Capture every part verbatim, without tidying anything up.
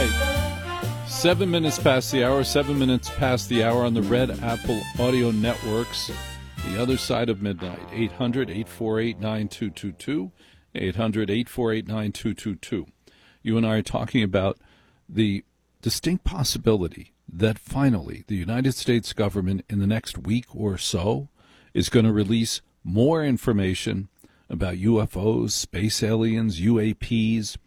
right. Seven minutes past the hour, seven minutes past the hour on the Red Apple Audio Networks. The other side of midnight. eight hundred, eight four eight, nine two two two. eight hundred, eight four eight, nine two two two. You and I are talking about the distinct possibility that finally the United States government in the next week or so is going to release more information about U F Os, space aliens, U A Ps,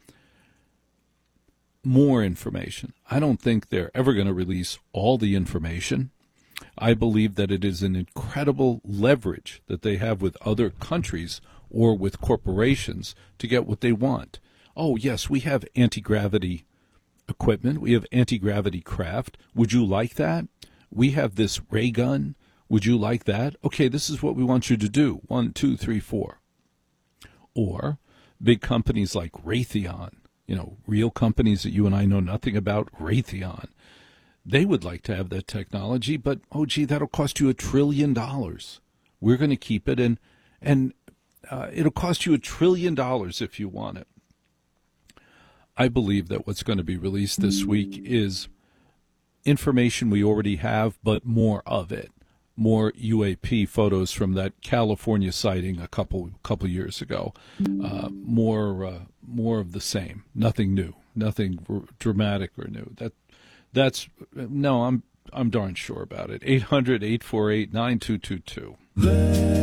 more information. I don't think they're ever going to release all the information. I believe that it is an incredible leverage that they have with other countries or with corporations to get what they want. Oh, yes, we have anti-gravity equipment. We have anti-gravity craft. Would you like that? We have this ray gun. Would you like that? Okay, this is what we want you to do. One, two, three, four. Or big companies like Raytheon, you know, real companies that you and I know nothing about, Raytheon. They would like to have that technology, but, oh, gee, that'll cost you a trillion dollars. We're going to keep it, and, and uh, it'll cost you a trillion dollars if you want it. I believe that what's going to be released this week is information we already have, but more of it. More U A P photos from that California sighting a couple couple years ago. Uh, more uh, more of the same. Nothing new. Nothing r- dramatic or new. That that's no. I'm I'm darn sure about it. eight hundred, eight four eight, nine two two two.